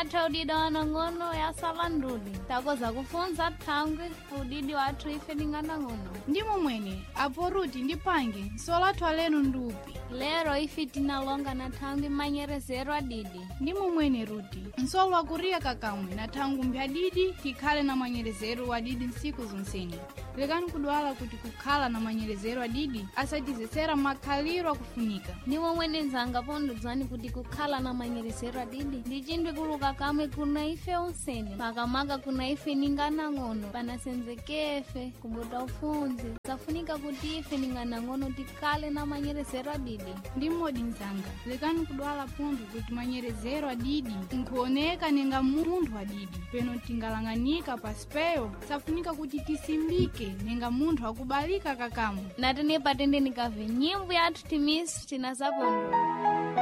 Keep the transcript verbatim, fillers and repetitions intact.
atha udidi wanang'ono yasala ndudi takoza kufunza thangwi udidi wathu ife ninganang'ono ndimo mwene apo Ruti ndipange solathu leno ndupi lero ife tinalonga na thangwi manyerezero adidi ndimo mwene Ruti nsolo akuriya kakamwe na thangu mbyadidi tikhale na manyerezero wadidi nsiku zonseni lekani kudwala kuti kukhala na manyerezero adidi asatizesera makhaliro akufunika ndimo mwene nzanga pondudzani kuti kukhala na manyerezero adidi ndichindwe kuluka kamwe kuna ife onseni pakamaka kuna ife ninganang'ono panasenzekefe kubuta ufunzi safunika kuti ife ninganang'ono tikhale na manyerezero adidi ndimodi nzanga lekani kudwala pundu kuti manyerezero adidi nkuoneka ninga munthu adidi peno tingalang'anika pasipeyo safunika kuti tisimbike ninga munthu akubalika kakamwe natene patende nikave nyimbo yathu timisi tinasapondo